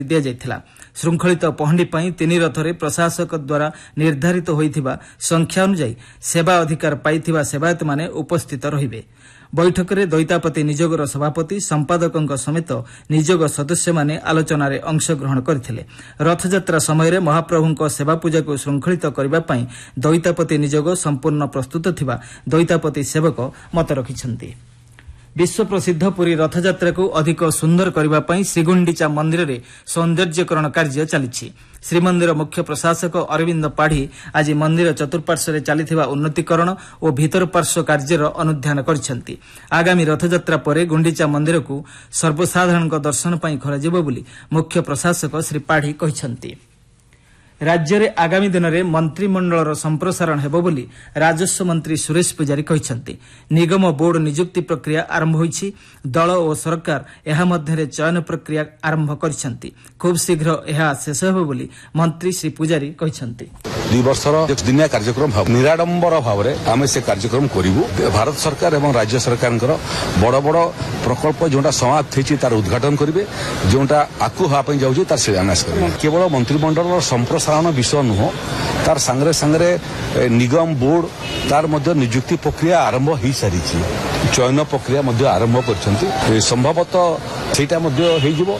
दिया श्रृंखलित पहंडी पर 3 रथरे प्रशासक द्वारा निर्धारित होइथिबा संख्या अनुसार सेवा अधिकार पाइथिबा सेवायत माने उपस्थित रहिबे। बैठक में दैतापति निजोगर सभापति संपादकों समेत निजोग सदस्य माने आलोचन में अंशग्रहण करथिले। रथयात्रा समय महाप्रभुं सेवा पूजा को श्रृंखलित करने पर दैतापति निजोग संपूर्ण प्रस्तुत थिबा दैतापति सेवक मत रखिछन्ति। विश्व प्रसिद्ध पुरी रथयात्रा को अधिक सुंदर करने श्रीगुंडीचा मंदिर में सौंदर्यकरण कार्य चली। श्रीमंदिर मुख्य प्रशासक अरविंद पाढ़ी आज मंदिर चतुर्पार्श्व चलता उन्नतीकरण और भीतर पार्श्व कार्यर अनुध्यान कर आगामी रथयात्रा पर गुंडीचा मंदिर को सर्वसाधारण दर्शन पर खोल मुख्य प्रशासक श्री पाढ़ी कहते। राज्य में आगामी दिन में मंत्रिमंडल संप्रसारण हेबो बोली राजस्व मंत्री सुरेश पुजारी कहते। निगम बोर्ड नियुक्ति प्रक्रिया आरंभ होईछि। दल और सरकार एहा मध्यरे चयन प्रक्रिया आरंभ करछन्ति। खूब शीघ्र एहा शेष हेबो बोली मंत्री श्री पुजारी कहते। 2 वर्षर दिनिया कार्यक्रम निराडंबर भाव में आम से कार्यक्रम करूँ। भारत सरकार और राज्य सरकार बड़ बड़ प्रकल्प जोटा समाप्त होती तार उद्घाटन करेंगे, जोटा आकु हाँपाई जाऊँगी तार शिलान्यास करेंगे। केवल मंत्रिमंडल संप्रसारण विषय नुह, तार सांगरे सांगरे निगम बोर्ड तार मध्य नियुक्ति प्रक्रिया आरंभ हो सारी, चयन प्रक्रिया आरंभ कर संभवतः सेटा हो।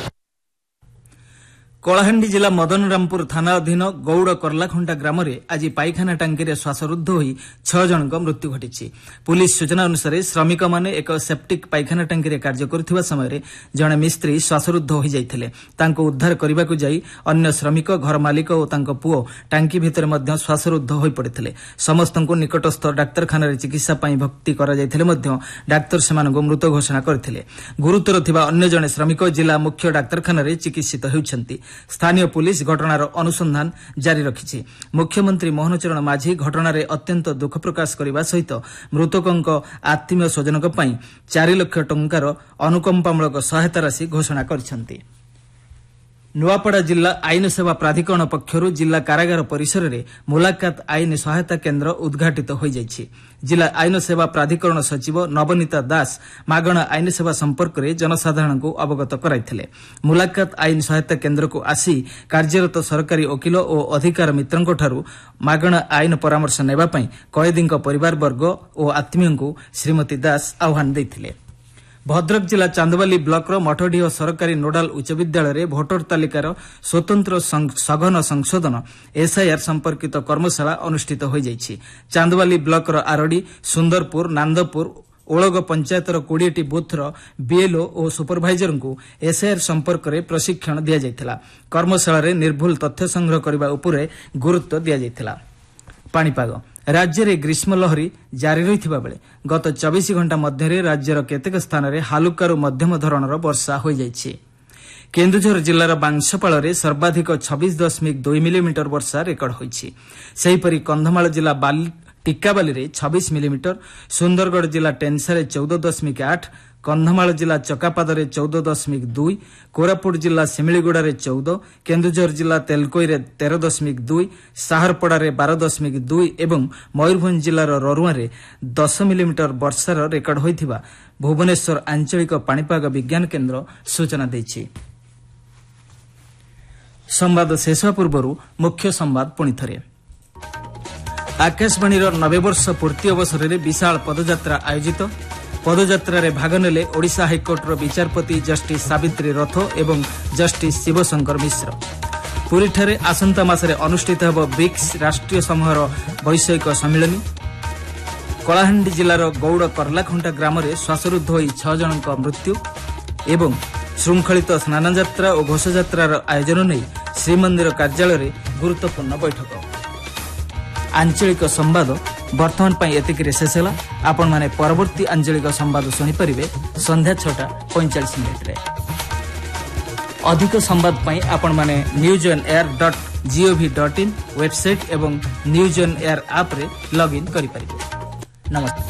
कलाहांडी जिला मदनरामपुर थाना अधीन गौड़ करलाखंटा ग्राम में आज पाइखाना टांकी में श्वासरुद्ध हो 6 जन मृत्यु घटी। पुलिस सूचना अनुसार श्रमिक माने एक सेप्टिक पाइखाना टांकी में कार्य करुवा समय जड़े मिस्त्री श्वासरुद्ध हो जाते। उद्धार करने को जाई अन्य श्रमिक घर मालिक और तांको पुओ टांकी भितर मध्य श्वासरुद्ध हो पड़ते। समस्त निकटस्थ डाक्तरखाना चिकित्सा भर्ती डाक्तर से मृत घोषणा करते। गुरुतर थिबा अन्य जड़े श्रमिक जिला मुख्य डाक्तरखाना चिकित्सित होउछन्ति। स्थानीय पुलिस घटनार अनुसंधान जारी रखिछि। मुख्यमंत्री मोहन चरण माझी घटनार अत्यंत दुख प्रकाश करने सहित मृतकों आत्मीय स्वजनों 4 लाख टंकार अनुकंपामूलक सहायता राशि घोषणा करछन्ति। नुआपड़ा जिला आईन सेवा प्राधिकरण पक्षर जिला कारागार परिसर में मुलाकात आईन सहायता केन्द्र उद्घाटित हो जाइछि। जिला आईन सेवा प्राधिकरण सचिव नवनीता दास मागणा आईन सेवा संपर्क में जनसाधारण को अवगत कराइथिले। मुलाकात आईन सहायता केन्द्र को आसी कार्यरत सरकारी वकिल और अधिकार मित्रों ठारू मागणा आईन परामर्श नेबा पई कैदी परिवार वर्ग और आत्मीय को श्रीमती दास आह्वान देथिले। भद्रक जिला चांदवाली ब्लॉक मठडीह सरकारी नोडाल उच्च विद्यालय में भोटर तालिकार स्वतंत्र सघन संशोधन एसआईआर संपर्कित कर्मशाला अनुष्ठित हो जाइछि। Chandwali block RD Sundarpur नांदपुर ओलग पंचायतर 20टी बूथर BLO और सुपरभाइजर को एसआईआर संपर्क में प्रशिक्षण दि जाइथिला। कर्मशाला निर्भुल तथ्य संग्रह करने उपरे गुरुत्व दि जाइथिला। पाणीपाग राज्य में ग्रीष्म लहरी जारी रही बेले गत 24 घंटा मध्य राज्यर केतेक स्थान में हालुकारु मध्यम धरणर वर्षा हो जाइछि। केन्दुझर जिलार बांशपाल में सर्वाधिक 26.2 मिलीमीटर वर्षा रेकर्ड होइछि। सेहीपरि कंधमाल जिला टिकाबाली में 26 मिलीमीटर, सुंदरगढ़ जिला टेनसा 14.8, कंधमाल जिला चकापाद 14.2, कोरापुट जिला सिमिलीगुड़ा 14, केन्दुझर जिला तेलकोई 13.2, साहरपड़ा 12.2 एवं मयूरभंज जिलार ररुआ 10 मिलीमीटर वर्षार रेकर्ड होइथिबा भुवनेश्वर आंचलिक पाणीपाग विज्ञान केन्द्र सूचना दैछि। संवाद शेष पूर्व मुख्य संवाद पुणी थरे। आकाशवाणी 90 वर्ष पूर्ति अवसर में विशाल पदयात्रा आयोजित। पदयात्रा भाग नेले ओडिशा हाइकोर्टर विचारपति जस्टिस सावित्री रथ एवं जस्टिस शिवशंकर मिश्र। पुरीठारे आसंता मासरे अनुष्ठित हेब ब्रिक्स राष्ट्रीय समूहर वैषयिक सम्मिलनी। कलाहांडी जिलार गौड़ करलाखंटा ग्राम में श्वासरुद्ध हो 6 जन मृत्यु एवं श्रृंखलित स्नानयात्रा और घोषयात्रार आयोजन नहीं श्रीमंदिर कार्यालय में गुरुत्वपूर्ण बैठक। आंचलिक संवाद वर्तमान पाई एतिकिरे शेष होला। आपण माने परवर्ती आंचलिक संवाद सुनी परिबे संध्या 6:45 रे। अधिक संवाद पाई आपण माने newsonair.gov.in वेबसाइट एवं न्यूज ऑन एयर ऐप रे लॉग इन करि परिबे। नमस्ते।